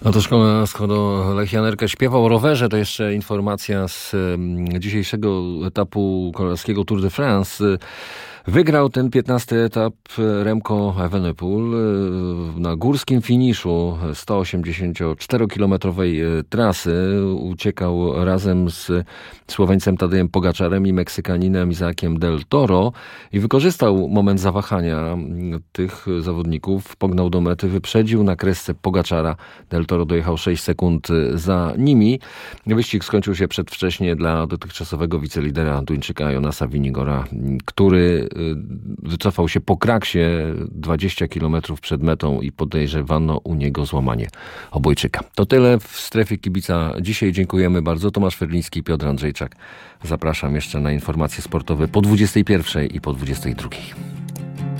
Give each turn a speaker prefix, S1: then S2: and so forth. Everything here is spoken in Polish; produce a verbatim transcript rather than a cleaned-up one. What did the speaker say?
S1: No to szkoda, skoro Lech Janerka śpiewał o rowerze, to jeszcze informacja z dzisiejszego etapu kolarskiego Tour de France. Wygrał ten piętnasty etap Remco Evenepoel na górskim finiszu sto osiemdziesięcioczterokilometrowej trasy. Uciekał razem z Słoweńcem Tadejem Pogaczarem i Meksykaninem Isaakiem Del Toro i wykorzystał moment zawahania tych zawodników. Pognał do mety, wyprzedził na kresce Pogaczara. Del Toro dojechał sześć sekund za nimi. Wyścig skończył się przedwcześnie dla dotychczasowego wicelidera Duńczyka Jonasa Vinigora, który wycofał się po kraksie dwadzieścia kilometrów przed metą i podejrzewano u niego złamanie obojczyka. To tyle w strefie kibica dzisiaj. Dziękujemy bardzo. Tomasz Ferliński, Piotr Andrzejczak. Zapraszam jeszcze na informacje sportowe po dwudziestej pierwszej i po dwudziestej drugiej.